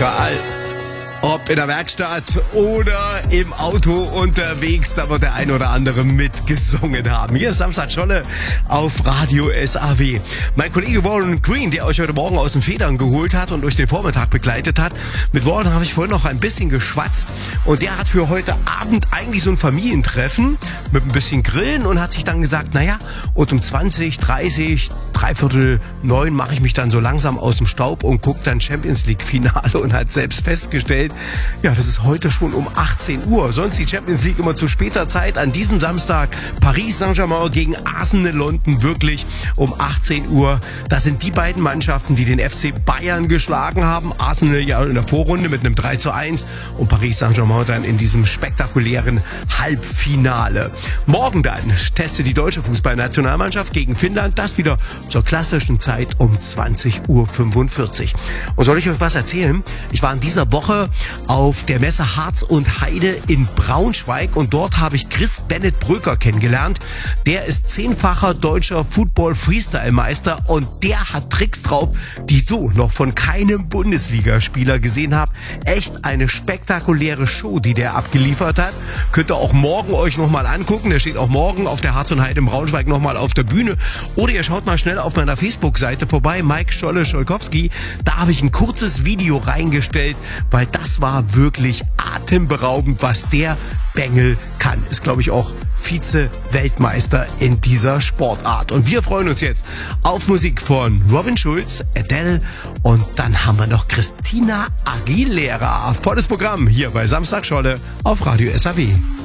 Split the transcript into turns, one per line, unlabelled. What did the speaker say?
Egal, ob in der Werkstatt oder im Auto unterwegs, da wird der ein oder andere mitgesungen haben. Hier ist Samstag Scholle auf Radio SAW. Mein Kollege Warren Green, der euch heute Morgen aus den Federn geholt hat und durch den Vormittag begleitet hat. Mit Warren habe ich vorhin noch ein bisschen geschwatzt und der hat für heute Abend eigentlich so ein Familientreffen mit ein bisschen Grillen und hat sich dann gesagt, naja, und um 20, 30, 8:45 mache ich mich dann so langsam aus dem Staub und gucke dann Champions League Finale und hat selbst festgestellt, ja, das ist heute schon um 18 Uhr. Sonst die Champions League immer zu später Zeit. An diesem Samstag Paris Saint-Germain gegen Arsenal London wirklich um 18 Uhr. Das sind die beiden Mannschaften, die den FC Bayern geschlagen haben. Arsenal ja in der Vorrunde mit einem 3:1 und Paris Saint-Germain dann in diesem spektakulären Halbfinale. Morgen dann testet die deutsche Fußballnationalmannschaft gegen Finnland. Das wieder zur klassischen Zeit um 20:45 Uhr. Und soll ich euch was erzählen? Ich war in dieser Woche auf der Messe Harz und Heide in Braunschweig und dort habe ich Chris Bennett Bröker kennengelernt. Der ist 10-facher deutscher Football-Freestyle-Meister und der hat Tricks drauf, die so noch von keinem Bundesligaspieler gesehen habe. Echt eine spektakuläre Show, die der abgeliefert hat. Könnt ihr auch morgen euch nochmal angucken. Der steht auch morgen auf der Harz und Heide in Braunschweig nochmal auf der Bühne. Oder ihr schaut mal schnell auf meiner Facebook-Seite vorbei, Mike Scholle-Scholkowski. Da habe ich ein kurzes Video reingestellt, weil das war wirklich atemberaubend, was der Bengel kann. Ist, glaube ich, auch Vize-Weltmeister in dieser Sportart. Und wir freuen uns jetzt auf Musik von Robin Schulz, Adele und dann haben wir noch Christina Aguilera. Volles Programm hier bei Samstag Scholle auf Radio SAW.